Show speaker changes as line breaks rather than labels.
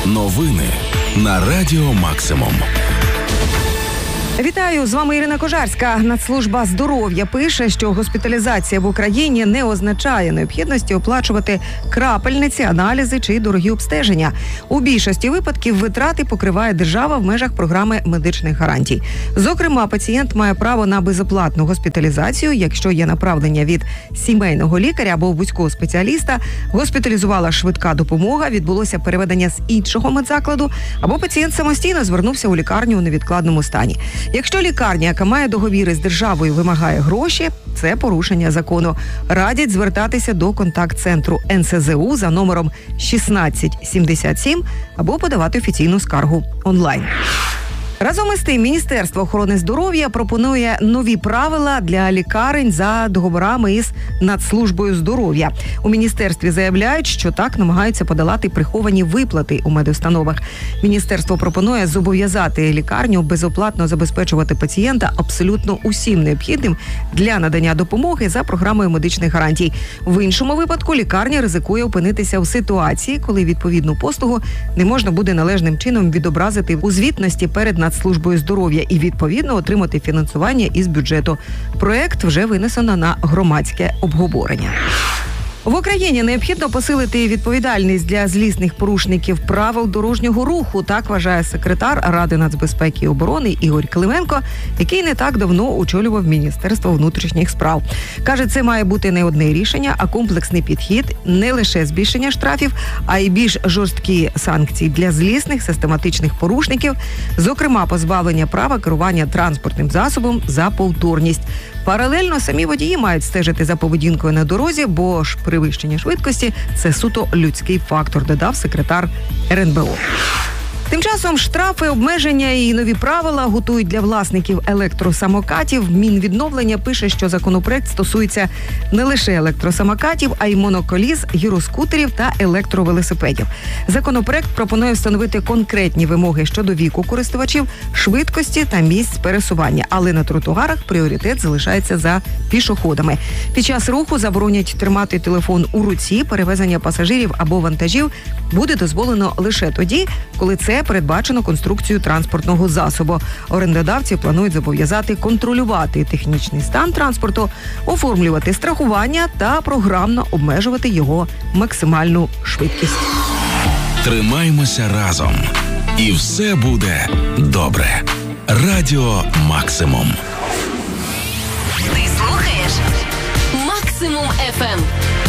Новини на Радіо Максимум.
Вітаю, з вами Ірина Кожарська. Нацслужба здоров'я пише, що госпіталізація в Україні не означає необхідності оплачувати крапельниці, аналізи чи дорогі обстеження. У більшості випадків витрати покриває держава в межах програми медичних гарантій. Зокрема, пацієнт має право на безоплатну госпіталізацію, якщо є направлення від сімейного лікаря або вузького спеціаліста, госпіталізувала швидка допомога, відбулося переведення з іншого медзакладу, або пацієнт самостійно звернувся у лікарню у невідкладному стані. Якщо лікарня, яка має договіри з державою, вимагає гроші, це порушення закону. Радять звертатися до контакт-центру НСЗУ за номером 1677 або подавати офіційну скаргу онлайн. Разом із тим, Міністерство охорони здоров'я пропонує нові правила для лікарень за договорами із Нацслужбою здоров'я. У міністерстві заявляють, що так намагаються подолати приховані виплати у медустановах. Міністерство пропонує зобов'язати лікарню безоплатно забезпечувати пацієнта абсолютно усім необхідним для надання допомоги за програмою медичних гарантій. В іншому випадку лікарня ризикує опинитися в ситуації, коли відповідну послугу не можна буде належним чином відобразити у звітності перед Нацслужбою здоров'я і, відповідно, отримати фінансування із бюджету. Проект вже винесено на громадське обговорення. В Україні необхідно посилити відповідальність для злісних порушників правил дорожнього руху, так вважає секретар Ради нацбезпеки і оборони Ігор Клименко, який не так давно очолював Міністерство внутрішніх справ. Каже, це має бути не одне рішення, а комплексний підхід, не лише збільшення штрафів, а й більш жорсткі санкції для злісних систематичних порушників, зокрема позбавлення права керування транспортним засобом за повторність. Паралельно самі водії мають стежити за поведінкою на дорозі, бо ж перевищення швидкості – це суто людський фактор, додав секретар РНБО. Тим часом штрафи, обмеження і нові правила готують для власників електросамокатів. Мінвідновлення пише, що законопроект стосується не лише електросамокатів, а й моноколіс, гіроскутерів та електровелосипедів. Законопроект пропонує встановити конкретні вимоги щодо віку користувачів, швидкості та місць пересування, але на тротуарах пріоритет залишається за пішоходами. Під час руху заборонять тримати телефон у руці, перевезення пасажирів або вантажів буде дозволено лише тоді, коли це передбачено конструкцією транспортного засобу. Орендодавці планують зобов'язати контролювати технічний стан транспорту, оформлювати страхування та програмно обмежувати його максимальну швидкість.
Тримаймося разом. І все буде добре. Радіо Максимум.
Ти слухаєш Максимум FM.